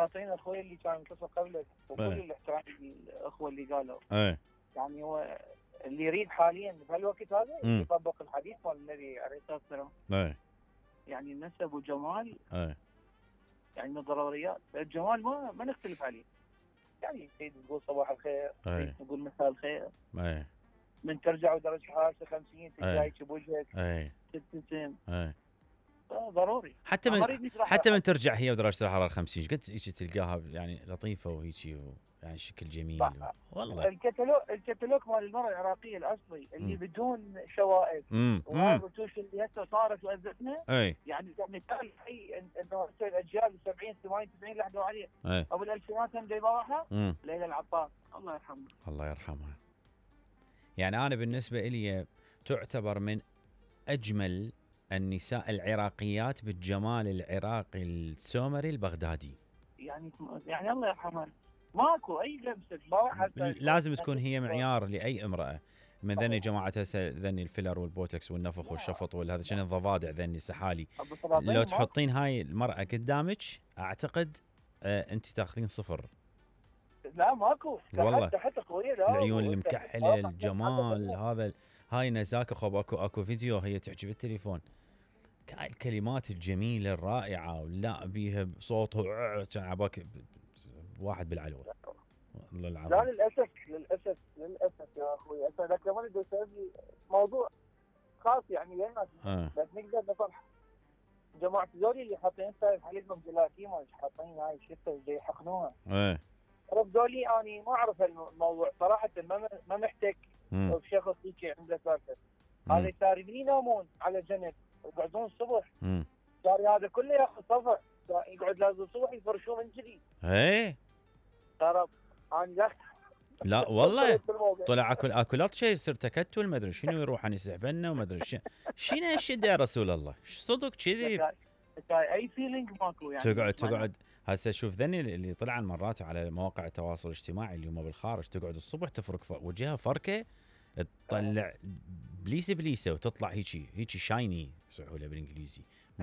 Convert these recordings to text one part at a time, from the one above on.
ناطرين اخوي اللي كان متصل قبلك وكل الاحترام الاخوه اللي قالوا. يعني هو اللي يريد حاليا بهالوقت هذا يطبق الحديث مال النبي عليه الصلاه والسلام. يعني النسب والجمال يعني من الضروريات. الجمال ما نختلف عليه. يعني سيد نقول صباح الخير، نقول مساء الخير، من ترجع ودرجة حرارة 50 تجايك بوجهك تبتسم، ضروري. حتى من ترجع هي ودرجة الحرارة 50 قد تلقاها يعني لطيفة وهيجي يعني شكل جميل والله. الكتالوج مال المرأة العراقية الأصلي اللي بدون شوائب وهاي الرتوش اللي هسه صارت وأزتنا. يعني مثال حي انه الاجيال 70 80 90 اللي حدوا عليه او بالالفينات هم جايباها ليلى العطار الله يرحمها. الله يرحمها. يعني انا بالنسبة لي تعتبر من اجمل النساء العراقيات بالجمال العراقي السومري البغدادي. يعني الله يرحمها ماكو اي لمسه لازم تكون هي معيار لاي امراه من ذني جماعه هسه ذني الفيلر والبوتوكس والنفخ والشفط والهذا شنو الضفادع ذني السحالي. لو تحطين هاي المراه قدامك اعتقد انت تاخذين 0. لا ماكو والله حتى قويه. العيون المكحله الجمال هذا هاي نزاك خب اكو فيديو هي تحكي بالتليفون الكلمات الجميله الرائعه ولا بيها بصوته كان عباك واحد بالعلوه. والله العظيم. لا للاسف يا اخوي هسه لك لما بدي اسوي موضوع خاص يعني للناس بس نقدر نصلح جماعه ذولي اللي حاطين عليهم جيلاتين ما حاطين هاي شفته جاي يحقنوها. عرف ذولي اني ما اعرف الموضوع صراحه ما محتك بشخص هيك عنده سالفه. هذا صار ينامون على جنب ويقعدون الصبح. صار هذا كله ياخذ صفع يقعد لازم الصبح يفرشوه من جديد. ترى انا لا والله طلع اكلات شيء يصير تكتل ما ادري شنو يروح عن يسحبنا وما ادري شنو هالشيء يا رسول الله صدق كذي اي فيلينج ماكو يعني تقعد هسه شوف ذني اللي طلع مرات على مواقع التواصل الاجتماعي اللي هم بالخارج تقعد الصبح تفرك وجهها فركه تطلع بليسه وتطلع هيك شايني يصيحوا له بالانجليزي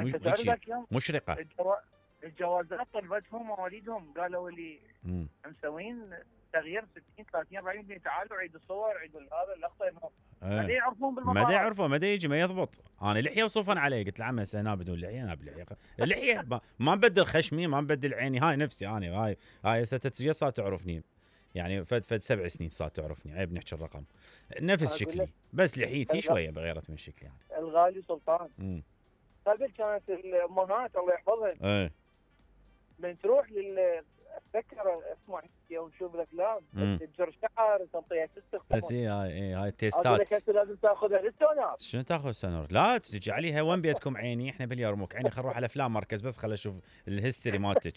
مشرقه. الجوازات طلبتهم مواليدهم قالوا لي مسوين تغيير 60 30 40% تعالوا عيد الصور عيد هذا اللقطه ما يعرفون بالمطار ما يعرفون ما يجي ما يضبط. انا لحيه وصفن علي قلت له عمي انا بدون لحيه انا بلحيه اللحيه ما نبدل خشمي ما نبدل عيني هاي نفسي انا هاي صار تعرفني يعني فد 7 سنين صار تعرفني عيب نحكي الرقم نفس شكلي بس لحيتي شويه بغيرت من شكلي يعني. الغالي سلطان قبل كانت الامهات الله يحفظها من تروح اتذكر اسمع ونشوف الافلام تجر شعر تنطيها تستخدم هاي التيستات اقول لك لازم تاخذها للسونار. شنو تاخذ سونار؟ لا تجي عليها وين بيتكم عيني احنا باليرموك عيني خل نروح على افلام مركز بس خل اشوف الهيستوري مالتك.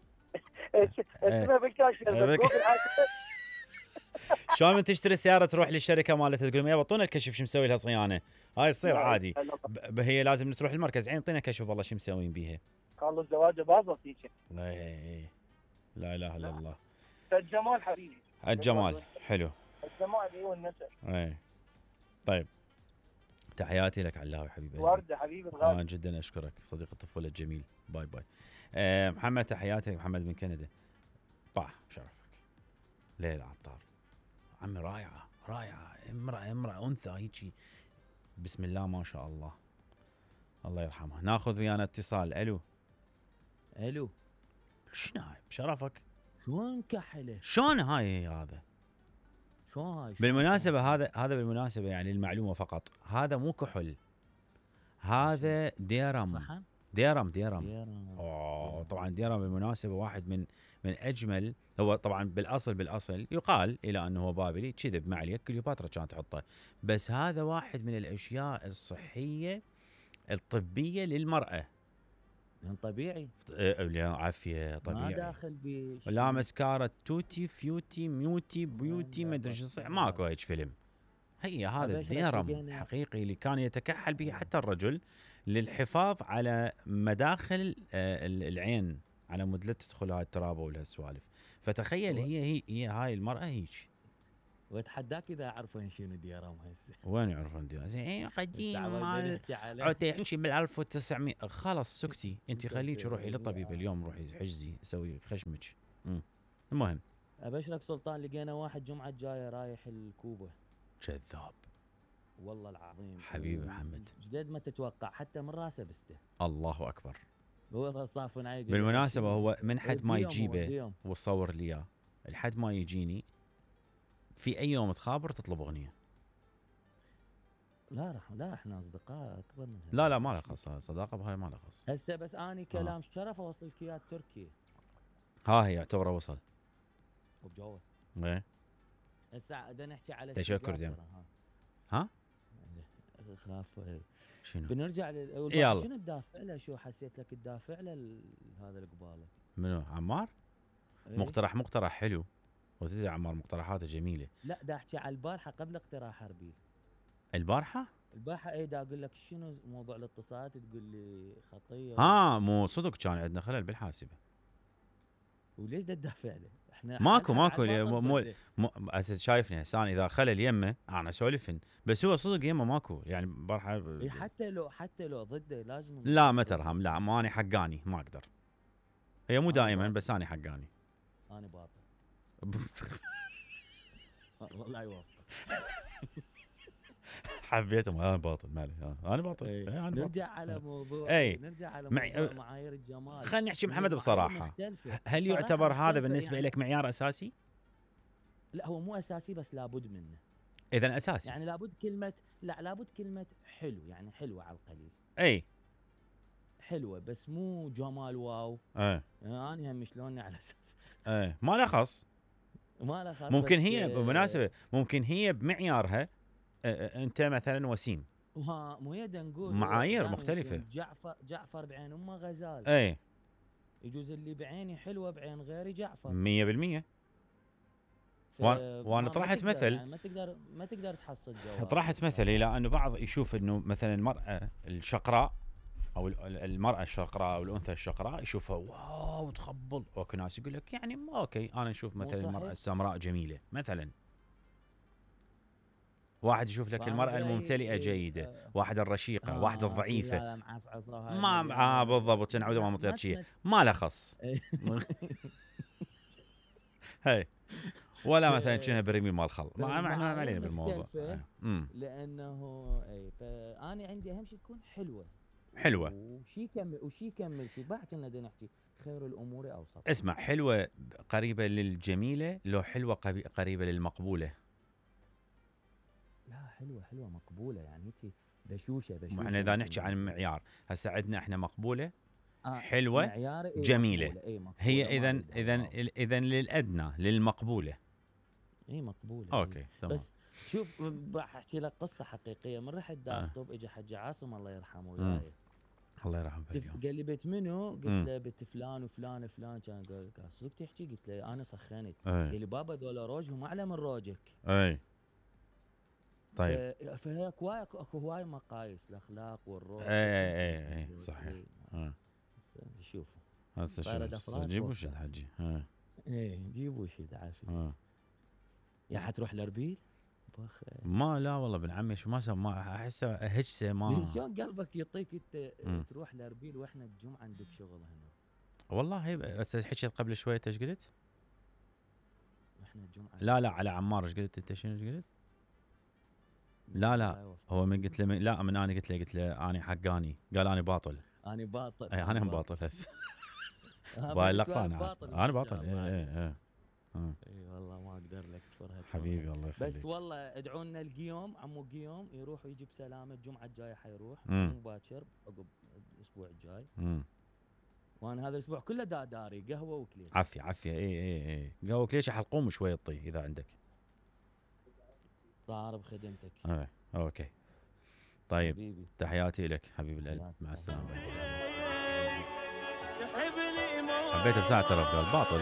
اسمها بالكاشف شلون من تشتري سياره تروح للشركه مالتها تقول لهم يا بطونا الكشف شو مسوي لها صيانه هاي تصير عادي هي لازم تروح المركز عين اعطينا كشف والله شو مسوين بيها قالوا الزواج باظت هيك. لا اله الا الله. الجمال حبيبي الجمال حلو الجمال هو النسب. طيب تحياتي لك علاوي حبيبي ورده حبيبي الغالي جدا اشكرك صديق الطفوله الجميل باي محمد تحياتي محمد من كندا بشرفك ليلى العطار عمي رائعه امراه انثى هيجي بسم الله ما شاء الله الله يرحمها. ناخذ ويانا اتصال. الو شنو هاي بشرفك شلون كحله شلون هاي هذا شلون هاي بالمناسبه هذا بالمناسبه يعني المعلومه فقط هذا مو كحل هذا ديرم طبعا ديرم بالمناسبه واحد من اجمل هو طبعا بالاصل يقال الى انه هو بابلي كذب ما عليك كليوباترا كانت تحطه بس هذا واحد من الاشياء الصحيه الطبيه للمراه طبيعي عافيه طبيعي ما داخل لا مسكارة توتي فيوتي ميوتي بيوتي ما ادري شو صح ماكو هيك فيلم هي هذا الديرم حقيقي اللي كان يتكحل به حتى الرجل للحفاظ على مداخل العين على مود لا تدخل هاي التراب ولا السوالف فتخيل هي هاي المرأة هيك واتحداك اذا يعرفون شنو ديارهم هسه. وين يعرفون ديار زين قديم تعال مال نحكي عليه. عاد يحكي بال 1900 خلص سكتي انت خليك روحي للطبيب اليوم روحي حجزي سوي خشمك. المهم ابشرك سلطان لقينا واحد جمعه الجايه رايح الكوبا. كذاب والله العظيم حبيبي محمد جديد ما تتوقع حتى من راسه بسته. الله اكبر. هو صافن علي بالمناسبه هو من حد ما ديوم يجيبه ديوم. وصور لي اياه لحد ما يجيني في اي يوم تخابر تطلب اغنيه. لا احنا اصدقاء اكبر من لا لا ما له خص صداقه بهاي ما له خص. هسه بس اني كلام شرف اوصل لك اياه تركيا. ها هي يعتبره وصل. وبجوه. ايه هسه بدنا نحكي على تشكر ديم. ها؟ خاف شنو؟ بنرجع يلا. شنو تدافع له؟ شو حسيت لك تدافع له هذا القباله؟ منو عمار؟ إيه؟ مقترح حلو. وتدري عمار مقترحاته جميله. لا دا احكي على البارحه قبل اقتراح اربيل. البارحه اي دا اقول لك شنو موضوع الاتصالات تقول لي خطيه. مو صدق كان عندنا خلل بالحاسبه. وليش دا تدافع له؟ احنا ماكو مو اساس شايفني هسه اذا خلل يمه انا اسولفن بس هو صدق يمه ماكو يعني بارحه. حتى لو ضده لازم. لا ما ترهم لا ما اني حقاني ما اقدر. هي مو دائما بس اني حقاني. انا باطل. والله لا يوفق. حبيتهم انا باطل مالي انا باطل. أنا نرجع على موضوع نرجع على موضوع معايير الجمال. خلينا نحكي محمد بصراحه. هل يعتبر هذا بالنسبه لك معيار اساسي؟ لا هو مو اساسي بس لابد منه. اذا اساسي يعني لابد كلمه حلو يعني حلوه على القليل. اي حلوه بس مو جمال واو. انا هم شلوني على اساس. ما له خص. ممكن هي بالمناسبه ممكن هي بمعيارها انت مثلا وسيم. مو يدا نقول معايير مختلفه. جعفر بعين امه غزال. يجوز اللي بعيني حلوه بعين غيري جعفر 100%. وانا طرحت مثل يعني ما تقدر تحصل جواب. طرحت مثل الى انه بعض يشوف انه مثلا المراه الشقراء او المراه الشقراء او الانثى الشقراء يشوفها واو تخبل. اوكي ناس يقول لك يعني اوكي انا اشوف مثلا المراه السمراء جميله مثلا. واحد يشوف لك المرأة الممتلئة جيدة، واحد الرشيقة، واحد الضعيفة. ما بالضبط نعود ما مطير شيء ما له خص. هاي ولا مثلا كنا برمي مال خل ما علينا بالموضوع. لانه فانا عندي اهم شيء تكون حلوة وشي يكمل شيء بعد كنا بدنا نحكي خير الامور اوسط. اسمع حلوة قريبة للجميلة لو حلوة قريبة للمقبولة. لا حلوة مقبولة يعني هيك بشوشة. احنا اذا نحكي عن معيار هسه عندنا احنا مقبولة حلوة جميلة مقبولة. هي اذا للادنى للمقبولة. مقبولة. اوكي تمام. بس شوف راح احكي لك قصة حقيقية. من رحت دارطب اجى حج عاصم الله يرحمه وياي. الله يرحمه. قال لي بيت منو؟ قلت له بيت فلان وفلان فلان. كان قال صدق تحكي؟ قلت له انا سخنت. قال لي بابا ذولا روجهم اعلى من روجك. طيب فهيك اكو هواي مقاييس الاخلاق والروح. اي صحيح. شوف هسه جيبوا شد حجي. جيبوا شد عافية. يا حتروح لاربيل؟ ما لا والله ابن عمي شو ما احسه هجسه ما. شلون قلبك يعطيك انت تروح لاربيل واحنا الجمعه عندك شغل هنا؟ والله بس حكيت قبل شويه ايش قلت؟ احنا الجمعه لا على عمار ايش قلت انت؟ شنو قلت؟ لا هو من قلت له من انا قلت له انا حقاني. قال انا باطل. انا باطل. انا هم باطل هسه. باي اللقطه انا باطل. اي والله ما اقدر لك تفرهد حبيبي الله يخليك. بس والله ادعوا لنا القيوم عمو قيوم يروح ويجي بسلامه. الجمعه الجايه حيروح مو باكر عقب الاسبوع الجاي. وانا هذا الاسبوع كله داري قهوه وكليش. عافيه اي قهوه وكليش حلقوم شويه طي اذا عندك. طار بخدمتك. اوكي طيب حبيبي. تحياتي لك حبيب القلب. مع السلامه. حبيت بساعه ترى باطل.